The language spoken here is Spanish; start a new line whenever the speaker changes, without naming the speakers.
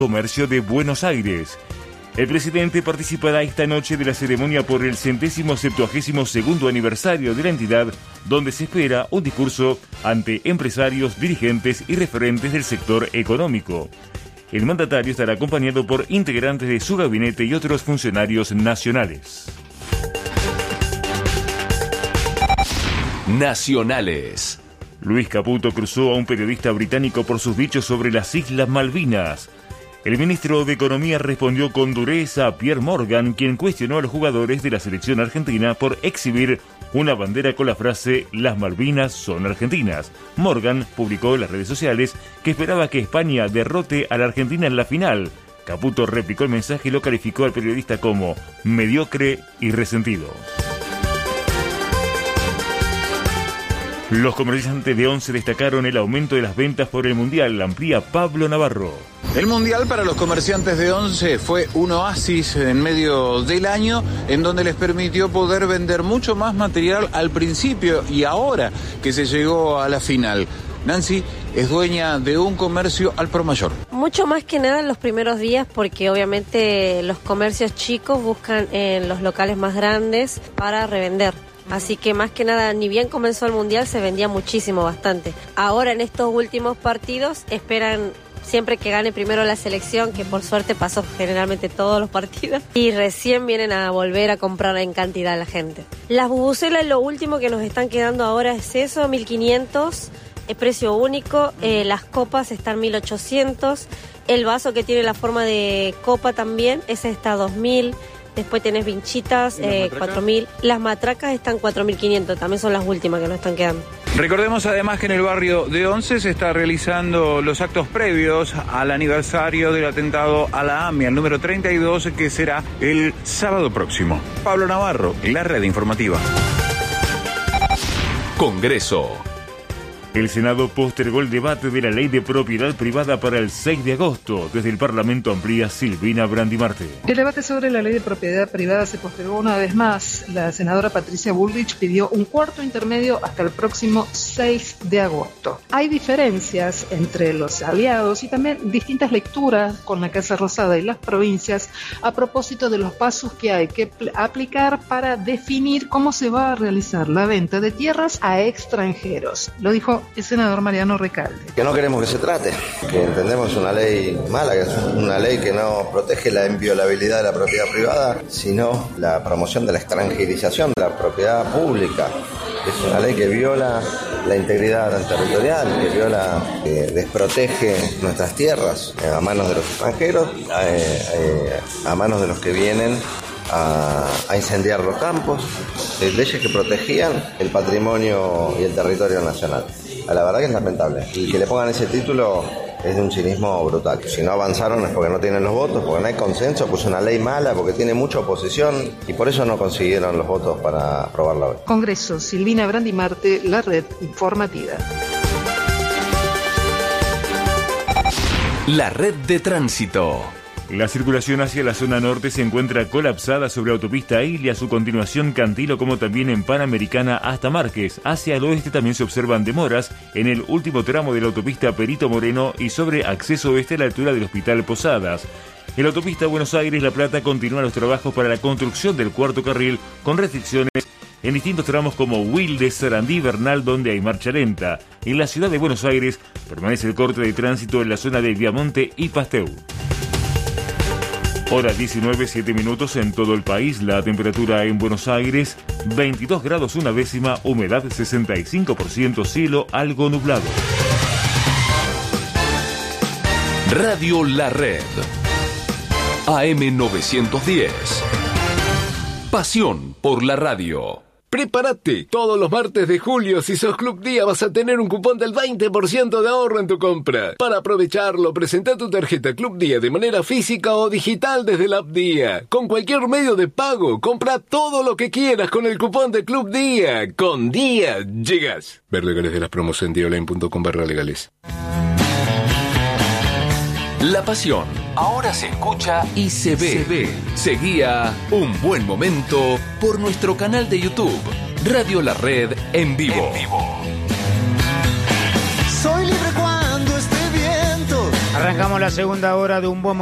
Comercio de Buenos Aires. El presidente participará esta noche de la ceremonia por el 172º aniversario de la entidad, donde se espera un discurso ante empresarios, dirigentes y referentes del sector económico. El mandatario estará acompañado por integrantes de su gabinete y otros funcionarios nacionales.
Nacionales.
Luis Caputo cruzó a un periodista británico por sus dichos sobre las Islas Malvinas. El ministro de Economía respondió con dureza a Pierre Morgan, quien cuestionó a los jugadores de la selección argentina por exhibir una bandera con la frase «Las Malvinas son argentinas». Morgan publicó en las redes sociales que esperaba que España derrote a la Argentina en la final. Caputo replicó el mensaje y lo calificó al periodista como mediocre y resentido. Los comerciantes de Once destacaron el aumento de las ventas por el Mundial. Amplía Pablo Navarro.
El Mundial para los comerciantes de Once fue un oasis en medio del año en donde les permitió poder vender mucho más material al principio y ahora que se llegó a la final. Nancy es dueña de un comercio al por mayor.
Mucho más que nada en los primeros días, porque obviamente los comercios chicos buscan en los locales más grandes para revender. Así que más que nada, ni bien comenzó el Mundial, se vendía muchísimo, bastante. Ahora en estos últimos partidos esperan siempre que gane primero la selección, que por suerte pasó generalmente todos los partidos, y recién vienen a volver a comprar en cantidad la gente. Las bubucelas, lo último que nos están quedando ahora es eso, 1.500, es precio único, las copas están 1.800, el vaso que tiene la forma de copa también, ese está 2.000. Después tenés vinchitas, 4.000. Las matracas están 4.500, también son las últimas que nos están quedando.
Recordemos además que en el barrio de Once se está realizando los actos previos al aniversario del atentado a la AMIA, el número 32, que será el sábado próximo. Pablo Navarro, la red informativa.
Congreso.
El Senado postergó el debate de la ley de propiedad privada para el 6 de agosto. Desde el Parlamento amplía Silvina Brandimarte.
El debate sobre la ley de propiedad privada se postergó una vez más. La senadora Patricia Bullrich pidió un cuarto intermedio hasta el próximo 6 de agosto. Hay diferencias entre los aliados y también distintas lecturas con la Casa Rosada y las provincias a propósito de los pasos que hay que aplicar para definir cómo se va a realizar la venta de tierras a extranjeros. Lo dijo el senador Mariano Recalde.
Que no queremos que se trate, que entendemos una ley mala, que es una ley que no protege la inviolabilidad de la propiedad privada, sino la promoción de la extranjerización de la propiedad pública. Es una ley que viola la integridad territorial, que desprotege nuestras tierras a manos de los extranjeros, a manos de los que vienen a incendiar los campos, leyes que protegían el patrimonio y el territorio nacional. La verdad que es lamentable. Y que le pongan ese título es de un cinismo brutal. Si no avanzaron es porque no tienen los votos, porque no hay consenso, porque es una ley mala, porque tiene mucha oposición y por eso no consiguieron los votos para aprobarla hoy.
Congreso, Silvina Brandimarte, la red informativa.
La red de tránsito.
La circulación hacia la zona norte se encuentra colapsada sobre autopista Ile y a su continuación Cantilo, como también en Panamericana hasta Márquez. Hacia el oeste también se observan demoras en el último tramo de la autopista Perito Moreno y sobre acceso oeste a la altura del Hospital Posadas. En la autopista Buenos Aires-La Plata continúan los trabajos para la construcción del cuarto carril con restricciones en distintos tramos como Wilde, Sarandí, Bernal, donde hay marcha lenta. En la ciudad de Buenos Aires permanece el corte de tránsito en la zona de Viamonte y Pasteur. Hora 19:07 en todo el país. La temperatura en Buenos Aires, 22 grados una décima, humedad 65%, cielo algo nublado.
Radio La Red. AM 910. Pasión por la radio.
Prepárate, todos los martes de julio, si sos Club Día, vas a tener un cupón del 20% de ahorro en tu compra. Para aprovecharlo, presenta tu tarjeta Club Día de manera física o digital desde la app Día. Con cualquier medio de pago, compra todo lo que quieras con el cupón de Club Día. Con Día llegas. Ver legales de las promos en diaonline.com/legales.
La pasión ahora se escucha y se ve. Seguía Un Buen Momento por nuestro canal de YouTube, Radio La Red en vivo.
Soy libre cuando este viento Arrancamos la segunda hora de un buen